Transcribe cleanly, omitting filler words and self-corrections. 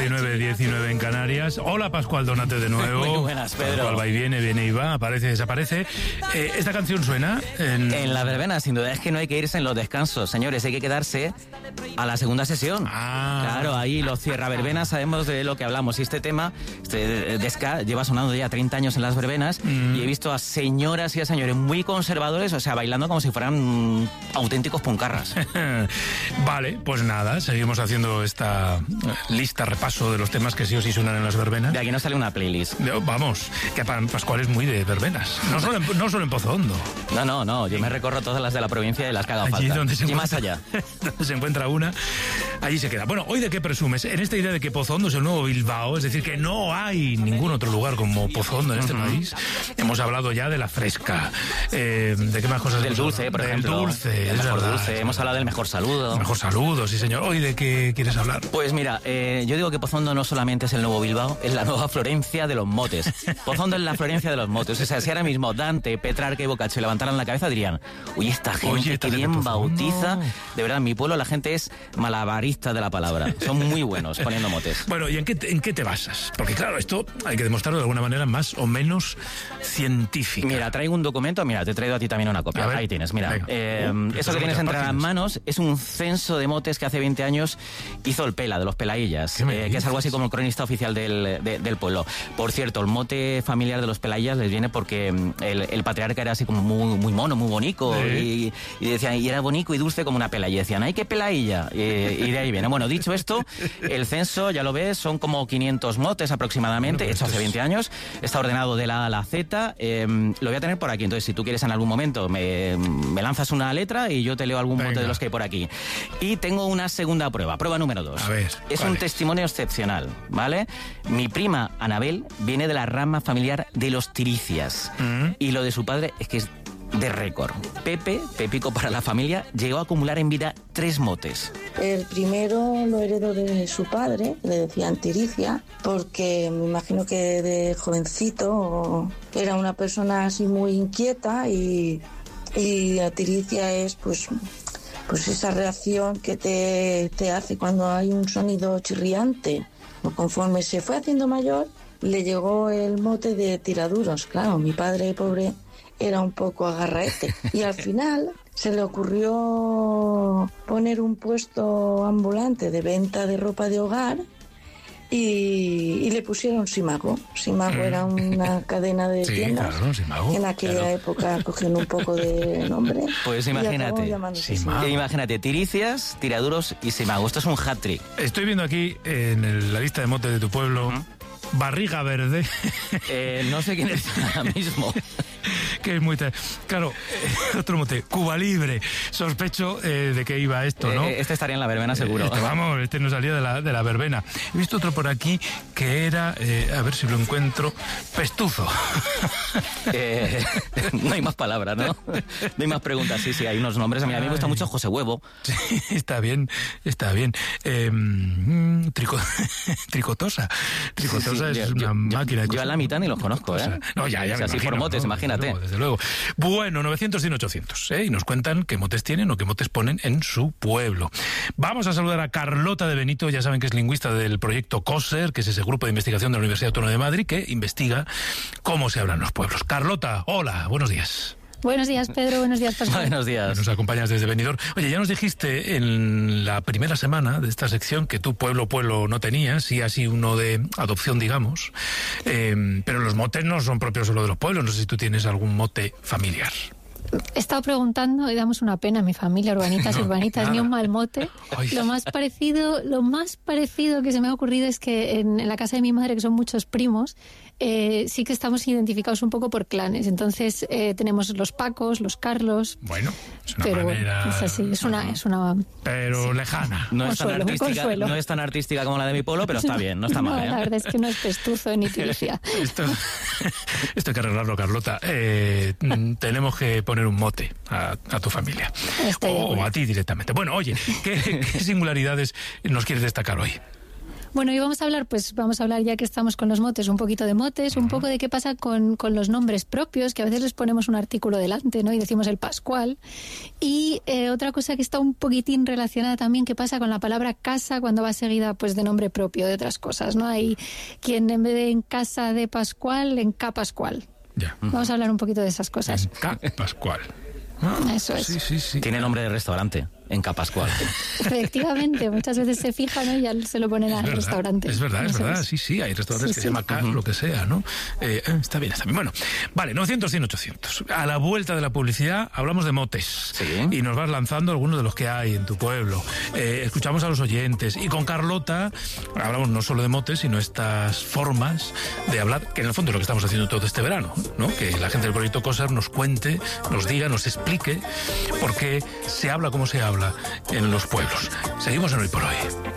y 9:19 en Canarias. Hola, Pascual Donate de nuevo. Muy buenas, Pedro. Pascual va y viene y va, aparece y desaparece. ¿Esta canción suena? En la verbena, sin duda. Es que no hay que irse en los descansos, señores. Hay que quedarse a la segunda sesión. Claro, ahí los cierra verbenas, sabemos de lo que hablamos. Y este tema, Desca, lleva sonando ya 30 años en las verbenas y he visto a señoras y a señores muy conservadores, o sea, bailando como si fueran auténticos puncarras. Vale, pues nada, seguimos haciendo esta lista, repaso de los temas que sí o sí suenan en las verbenas. De aquí no sale una playlist. Vamos, que Pascual es muy de verbenas. No solo en Pozo Hondo. No, yo me recorro todas las de la provincia y las que haga falta. Y más allá. Donde se encuentra una, allí se queda. Bueno, ¿hoy de qué presumes? En esta idea de que Pozo Hondo es el nuevo Bilbao, es decir, que no hay ningún otro lugar como Pozo Hondo en este país. Hemos hablado ya de la fresca. ¿De qué más cosas? Del dulce, por ejemplo. Del dulce, el mejor dulce. Hemos hablado del mejor saludo. El mejor saludo, sí señor. ¿Hoy de qué quieres hablar? Pues mira, yo digo que Pozo Hondo no solamente es el nuevo Bilbao, es la nueva Florencia de los motes. Pozo Hondo es la Florencia de los motes. O sea, si ahora mismo Dante, Petrarca y Boccaccio levantaran la cabeza dirían, uy, esta gente que bien bautiza. De verdad, en mi pueblo la gente es malabarista de la palabra. Son muy buenos poniendo motes. Bueno, ¿y en qué te basas? Porque claro, esto hay que demostrarlo de alguna manera más o menos científica. Mira, traigo un documento, te he traído a ti también una copia. Ahí tienes, mira. Eso que tienes entre las manos es un censo de motes que hace 20 años hizo el Pela, de los Pelaillas, que es algo así como el cronista oficial del pueblo. Por cierto, el mote familiar de los Pelaillas les viene porque el patriarca era así como muy mono, muy bonico, y decían, y era bonito y dulce como una pela, y decían, ¡ay, qué pelailla! Y de ahí viene. Bueno, dicho esto, el censo, ya lo ves, son como 500 motes aproximadamente, hecho hace 20 años, está ordenado de la A a la Z, lo voy a tener por aquí, entonces si tú quieres en algún momento me lanzas una letra y yo te leo algún mote de los que hay por aquí. Y tengo una segunda prueba número 2. A ver, es un testimonio excepcional, ¿vale? Mi prima Anabel viene de la rama familiar de los Tiricias, y lo de su padre es que es de récord. Pepico para la familia, llegó a acumular en vida 3 motes. El primero lo heredó de su padre, le decían Tiricia, porque me imagino que de jovencito era una persona así muy inquieta y la tiricia es pues esa reacción que te hace cuando hay un sonido chirriante. Conforme se fue haciendo mayor, le llegó el mote de tiraduros. Claro, mi padre, pobre, era un poco agarraete. Y al final se le ocurrió poner un puesto ambulante de venta de ropa de hogar y le pusieron Simago. Simago era una cadena de tiendas. Claro, Simago, en aquella época cogieron un poco de nombre. Pues imagínate, Tiricias, Tiraduros y Simago. Esto es un hat-trick. Estoy viendo aquí en la lista de motes de tu pueblo, Barriga Verde. No sé quién es ahora mismo. Que es muy... Claro, otro mote, Cuba Libre. Sospecho de que iba esto, ¿no? Este estaría en la verbena seguro. Este no salía de la verbena. He visto otro por aquí que era, a ver si lo encuentro, Pestuzo. No hay más palabras, ¿no? No hay más preguntas. Sí, hay unos nombres. A mí me gusta mucho José Huevo. Sí, está bien. Tricotosa. Tricotosa es una máquina de cosas. Yo a la mitad ni los conozco, ¿eh? No, ya me así por motes, imagínate. Desde luego. Bueno, 900 y 800, y nos cuentan qué motes tienen o qué motes ponen en su pueblo. Vamos a saludar a Carlota de Benito, ya saben que es lingüista del proyecto COSER, que es ese grupo de investigación de la Universidad Autónoma de Madrid que investiga cómo se hablan los pueblos. Carlota, hola, buenos días. Buenos días, Pedro. Buenos días, Pascual. Buenos días. Nos acompañas desde Benidorm. Oye, ya nos dijiste en la primera semana de esta sección que tu pueblo no tenías, y así uno de adopción, digamos. Pero los motes no son propios solo de los pueblos. No sé si tú tienes algún mote familiar. He estado preguntando y damos una pena a mi familia, urbanitas y urbanitas, ni un mal mote. Ay. Lo más parecido que se me ha ocurrido es que en la casa de mi madre, que son muchos primos, sí que estamos identificados un poco por clanes. Entonces tenemos los Pacos, los Carlos. Bueno, es una pero manera... Bueno, es así, es una pero sí, lejana. No es tan artística como la de mi pueblo, pero está bien, no está mal. La verdad es que no es Pestuzo ni Tiricia. Esto hay que arreglarlo, Carlota. Tenemos que poner un mote a tu familia. O a ti directamente. Bueno, oye, ¿qué singularidades nos quieres destacar hoy? Bueno, y vamos a hablar ya que estamos con los motes, un poquito de motes, un poco de qué pasa con los nombres propios, que a veces les ponemos un artículo delante, ¿no? Y decimos el Pascual. Y otra cosa que está un poquitín relacionada también, qué pasa con la palabra casa cuando va seguida pues de nombre propio, de otras cosas, ¿no? Hay quien en vez de en casa de Pascual, en Ca Pascual. Ya. Vamos a hablar un poquito de esas cosas. En Ca Pascual. Eso es. Sí. Tiene nombre de restaurante, en Ca Pascual. Efectivamente, muchas veces se fijan, ¿no? Y ya se lo ponen al restaurante. Es verdad. Sí, hay restaurantes que se llama Ca, lo que sea, ¿no? Está bien. Bueno, vale, 900, 100, 800. A la vuelta de la publicidad hablamos de motes. Sí. Y nos vas lanzando algunos de los que hay en tu pueblo. Escuchamos a los oyentes. Y con Carlota hablamos no solo de motes, sino estas formas de hablar, que en el fondo es lo que estamos haciendo todo este verano, ¿no? Que la gente del proyecto COSER nos cuente, nos diga, nos explique por qué se habla como se habla en los pueblos. Seguimos en Hoy por Hoy.